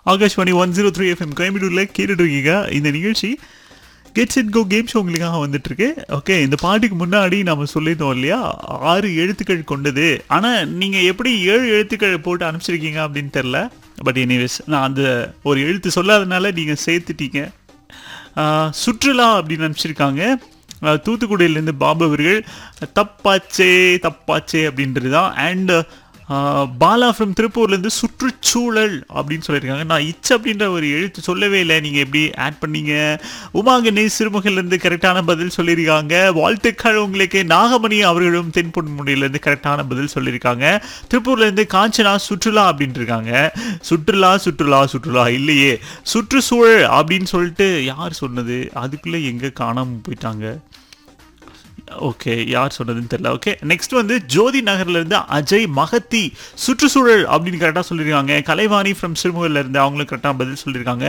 Akashvani 103 FM கோயம்புத்தூர்ல கேட்டுட்டு இருக்கீங்க. இந்த நிகழ்ச்சி gets it go game show உங்களுக்காக வந்துட்டு இருக்கு. ஓகே, இந்த பாட்டுக்கு முன்னாடி நம்ம சொல்லியிருந்தோம் இல்லையா, 6 எழுத்துக்கள் கொண்டது. ஆனால் நீங்கள் எப்படி 7 எழுத்துக்கள் போட்டு அனுப்பிச்சிருக்கீங்க அப்படின்னு தெரில. பட் எனிவேஸ், நான் அந்த ஒரு எழுத்து சொல்லாதனால நீங்கள் சேர்த்துட்டீங்க. சுற்றுலா அப்படின்னு அனுப்பிச்சிருக்காங்க. தூத்துக்குடியிலேருந்து பாபு அவர்கள் தப்பாச்சே தப்பாச்சே அப்படின்றது தான். அண்ட் பாலா ஃப்ரம் திருப்பூர்லேருந்து சுற்றுச்சூழல் அப்படின்னு சொல்லியிருக்காங்க. நான் இச் அப்படின்ற ஒரு எழுத்து சொல்லவே இல்லை, நீங்கள் எப்படி ஆட் பண்ணீங்க? உமாங்கனேஷ் சிறுமுகையிலேருந்து கரெக்டான பதில் சொல்லியிருக்காங்க. வாழ்த்துக்கள் உங்களுக்கு. நாகமணி அவர்களும் தென்பொன்முடியிலேருந்து கரெக்டான பதில் சொல்லியிருக்காங்க. திருப்பூர்லேருந்து காஞ்சனா சுற்றுலா அப்படின்ட்டு இருக்காங்க. சுற்றுலா சுற்றுலா சுற்றுலா இல்லையே, சுற்றுச்சூழல் அப்படின்னு சொல்லிட்டு யார் சொன்னது? அதுக்குள்ளே எங்கே காணாமல் போயிட்டாங்க. ஓகே, யார் சொன்னதுன்னு தெரியல. ஓகே, நெக்ஸ்ட் வந்து ஜோதி நகர்லேருந்து அஜய் மகத்தி சுற்றுச்சூழல் அப்படின்னு கரெக்டாக சொல்லியிருக்காங்க. கலைவாணி ஃப்ரம் சிறுமுகையிலேருந்து அவங்களும் கரெக்டாக பதில் சொல்லியிருக்காங்க.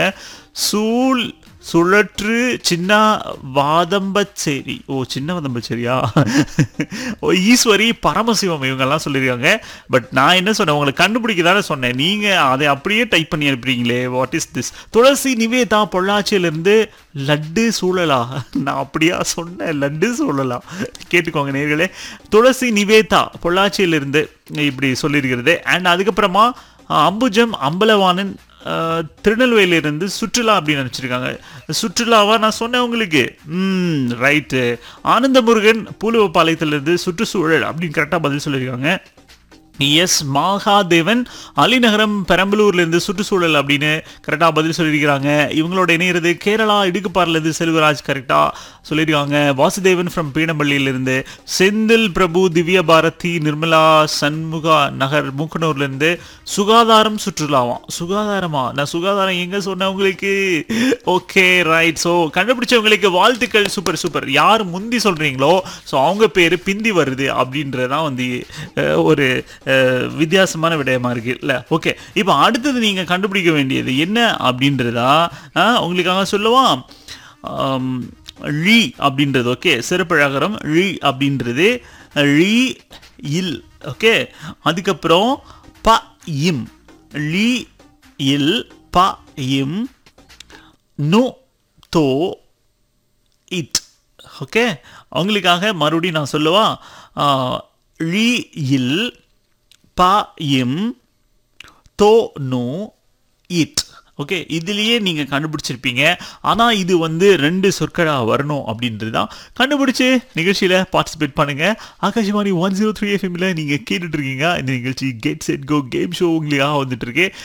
சுழற்று சின்ன வாதம்பச்சேரி. சின்ன வாதம்பச்சேரியா? ஈஸ்வரி பரமசிவம் இவங்கெல்லாம் சொல்லியிருக்காங்க. பட் நான் என்ன சொன்னேன், உங்களை கண்டுபிடிக்க தானே சொன்னேன், நீங்கள் அதை அப்படியே டைப் பண்ணி அனுப்புறீங்களே. What is this? துளசி நிவேதா பொள்ளாச்சியிலேருந்து லட்டு சூழலா? நான் அப்படியா சொன்னேன்? லட்டு சூழலா? கேட்டுக்கோங்க நேர்களே. துளசி நிவேதா பொள்ளாச்சியிலிருந்து இப்படி சொல்லியிருக்கிறது. அண்ட் அதுக்கப்புறமா அம்புஜம் அம்பலவாணன் திருநெல்வேலியிலிருந்து சுற்றுலா அப்படின்னு நினச்சிருக்காங்க. சுற்றுலாவா நான் சொன்னேன் உங்களுக்கு. ரைட்டு. ஆனந்த முருகன் பூலுவப்பாளையத்திலிருந்து சுற்றுச்சூழல் அப்படின்னு கரெக்டாக பதில் சொல்லியிருக்காங்க. எஸ் மகாதேவன் அலிநகரம் பெரம்பலூர்லேருந்து சுற்றுச்சூழல் அப்படின்னு கரெக்டாக பதில் சொல்லியிருக்கிறாங்க. இவங்களோட இணையிறது கேரளா இடுக்குப்பாரிலேருந்து செல்வராஜ் கரெக்டாக சொல்லியிருக்காங்க. வாசுதேவன் ஃப்ரம் பீனம்பள்ளியிலிருந்து, செந்தில் பிரபு, திவ்யா பாரதி, நிர்மலா சண்முகா நகர் மூக்கனூர்லேருந்து சுகாதாரம் சுற்றுலாவாம். சுகாதாரமா? நான் சுகாதாரம் எங்கே சொன்னேன் உங்களுக்கு? Okay, right. ஸோ கண்டுபிடிச்சவங்களுக்கு வாழ்த்துக்கள். Super super. யார் முந்தி சொல்கிறீங்களோ ஸோ அவங்க பேர் பிந்தி வருது அப்படின்றதான் வந்து ஒரு வித்தியாசமான விடயமா இருக்கு இல்லை? ஓகே, இப்போ அடுத்தது நீங்கள் கண்டுபிடிக்க வேண்டியது என்ன அப்படின்றதா உங்களுக்காக சொல்லுவான். ழி அப்படின்றது. ஓகே, சிறப்பழகரம் ழி அப்படின்றது ழி இல். ஓகே, அதுக்கப்புறம் ப இம். ழி இல் ப இம் நு தோ இட். ஓகே, அவங்களுக்காக மறுபடியும் நான் சொல்லுவா. ழி இல் ப இம் தோ நோ இட். ஓகே, இதுலேயே நீங்கள் கண்டுபிடிச்சிருப்பீங்க. ஆனால் இது வந்து 2 சொற்களாக வரணும் அப்படின்றது தான். கண்டுபிடிச்சி நிகழ்ச்சியில் பார்ட்டிசிபேட் பண்ணுங்கள். ஆகாஷ்வாணி 103 FM நீங்கள் கேட்டுட்ருக்கீங்க. இந்த நிகழ்ச்சி gets it go game show உங்களுக்காக வந்துட்டுருக்கு.